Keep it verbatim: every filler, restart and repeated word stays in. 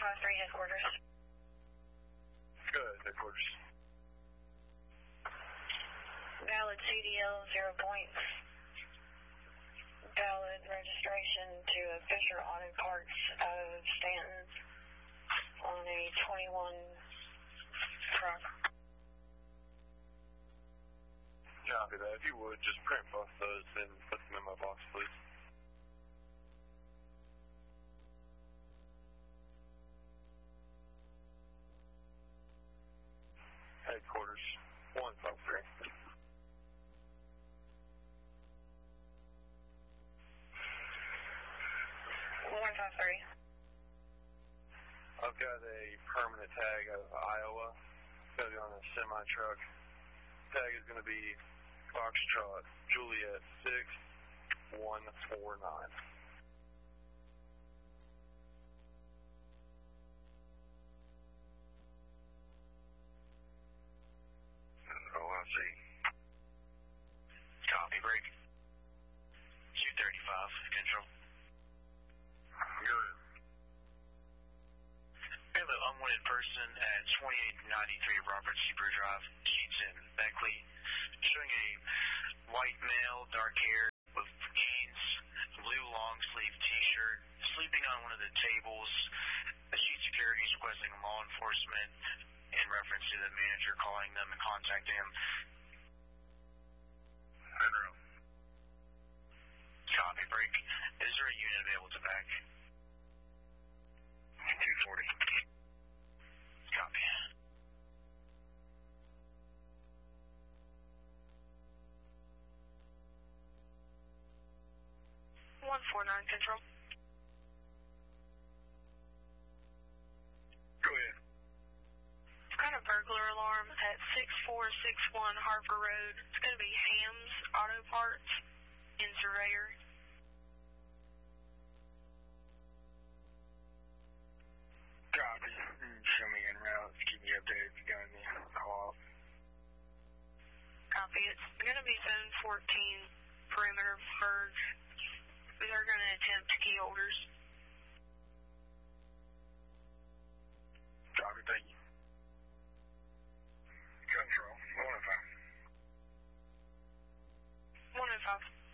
five three headquarters. Good, headquarters. Valid C D L zero points. Valid registration to a Fisher Auto Parts of Stanton on a twenty-one truck. Copy that. If you would, just print both those and put them in my box, please. Headquarters, one five three. one five three. I've got a permanent tag out of Iowa. It's going to be on a semi-truck. Tag is going to be Foxtrot Juliet six one four nine. Oh, I see. Copy, break. two thirty-five, control. Good. We have an unwanted person at twenty-eight ninety-three Robert Seaper Drive, Keats and Beckley, showing a white male, dark hair, with jeans, blue long sleeve t-shirt, sleeping on one of the tables. The chief security is requesting law enforcement in reference to the manager calling them and contacting him. Federal. Copy, break. Is there a unit available to back? two forty. Copy. one four nine, control. Go ahead. I've got a burglar alarm at six four six one Harper Road. It's going to be Ham's Auto Parts in Surveyor. Copy. Show me in route. Keep me updated if you got any call off. Copy. It's going to be seven fourteen perimeter purge. They're going to attempt key holders. Copy, thank you. Control, one oh five. one oh five.